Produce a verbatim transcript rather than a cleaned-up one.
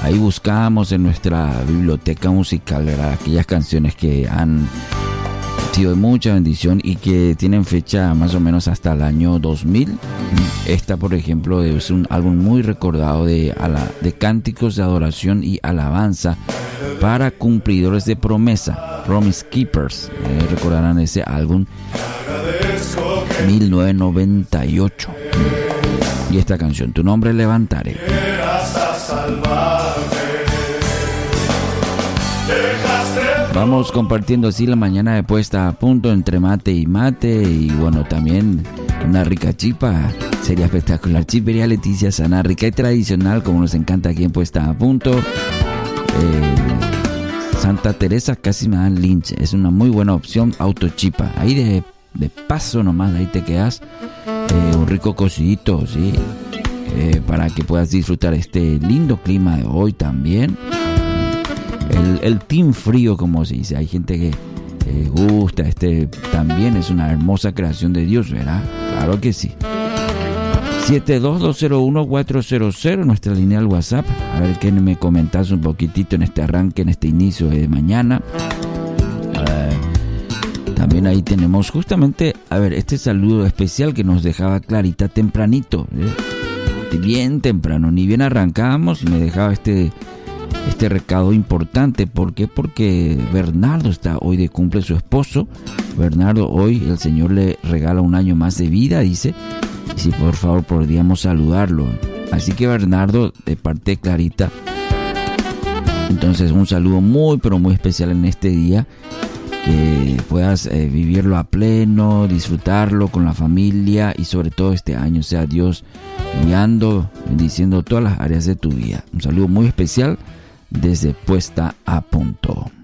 ahí buscamos en nuestra biblioteca musical, ¿verdad?, aquellas canciones que han sido de mucha bendición y que tienen fecha más o menos hasta el año dos mil. Esta, por ejemplo, es un álbum muy recordado de, de cánticos de adoración y alabanza para cumplidores de promesa, Promise Keepers. Eh, recordarán ese álbum mil novecientos noventa y ocho. Y esta canción, Tu nombre levantaré. Vamos compartiendo así la mañana de puesta a punto entre mate y mate. Y bueno, también una rica chipa. Sería espectacular. Chipería Leticia Sana, rica y tradicional, como nos encanta aquí en Puesta a Punto. Eh, Santa Teresa casi me dan Lynch. Es una muy buena opción, autochipa. Ahí de, de paso nomás, ahí te quedas. Eh, un rico cocidito, ¿sí? Eh, para que puedas disfrutar este lindo clima de hoy también. El, el team frío, como se dice. Hay gente que eh, gusta. Este también es una hermosa creación de Dios, ¿verdad? Claro que sí. siete dos dos cero uno cuatro cero cero, nuestra línea al WhatsApp. A ver qué me comentas un poquitito en este arranque, en este inicio de mañana. Uh, también ahí tenemos justamente, a ver, este saludo especial que nos dejaba Clarita tempranito, ¿eh? Bien temprano, ni bien arrancábamos, me dejaba este, este recado importante. ¿Por qué? Porque Bernardo está hoy de cumple su esposo. Bernardo, hoy el Señor le regala un año más de vida, dice. Y si por favor podríamos saludarlo. Así que Bernardo, de parte de Clarita, entonces un saludo muy pero muy especial en este día. Que puedas eh, vivirlo a pleno, disfrutarlo con la familia y sobre todo este año sea Dios guiando, bendiciendo todas las áreas de tu vida. Un saludo muy especial desde Puesta a Punto.